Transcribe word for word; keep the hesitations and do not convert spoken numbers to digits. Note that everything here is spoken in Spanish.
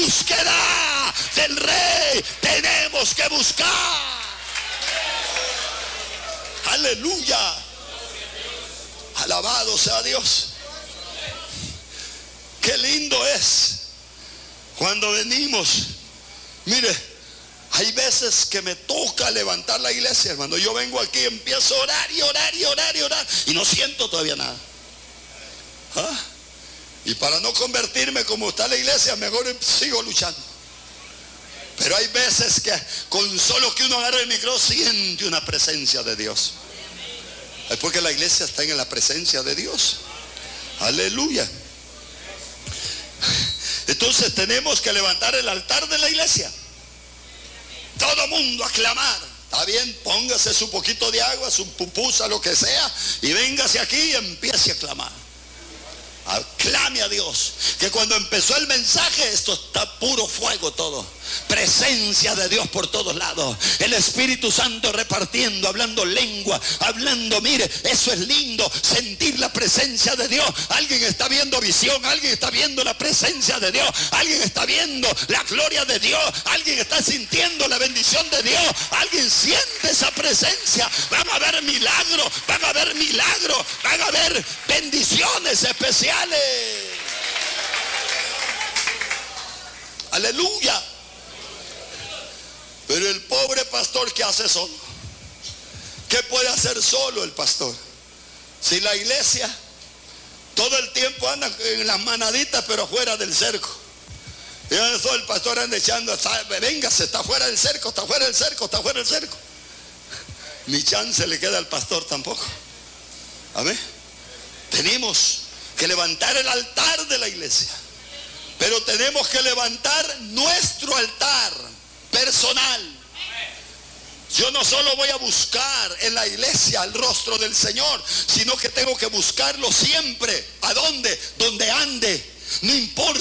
búsqueda del Rey. Tenemos que buscar. Aleluya. Alabado sea Dios. Qué lindo es cuando venimos. Mire, hay veces que me toca levantar la iglesia, hermano. Yo vengo aquí y empiezo a orar y orar y orar y orar y no siento todavía nada. ¿Ah? Y para no convertirme como está la iglesia, mejor sigo luchando. Pero hay veces que con solo que uno agarre el micrófono siente una presencia de Dios. Es porque la iglesia está en la presencia de Dios. Aleluya. Entonces tenemos que levantar el altar de la iglesia. Todo mundo a clamar. Está bien, póngase su poquito de agua, su pupusa, lo que sea, y véngase aquí y empiece a clamar. Aclame a Dios. Que cuando empezó el mensaje, esto está puro fuego todo. Presencia de Dios por todos lados. El Espíritu Santo repartiendo, hablando lengua, hablando, mire, eso es lindo, sentir la presencia de Dios. Alguien está viendo visión, alguien está viendo la presencia de Dios, alguien está viendo la gloria de Dios, alguien está sintiendo la bendición de Dios, alguien siente esa presencia. Van a haber milagros, van a haber milagros, van a haber bendiciones especiales. Aleluya. Pero el pobre pastor, ¿qué hace solo? ¿Qué puede hacer solo el pastor? Si la iglesia todo el tiempo anda en las manaditas, pero fuera del cerco. Y eso el pastor anda echando, véngase, está fuera del cerco, está fuera del cerco, está fuera del cerco. Ni chance le queda al pastor tampoco. Amén. Tenemos que levantar el altar de la iglesia, pero tenemos que levantar nuestro altar personal. Yo no solo voy a buscar en la iglesia el rostro del Señor, sino que tengo que buscarlo siempre. ¿A dónde? Donde ande. No importa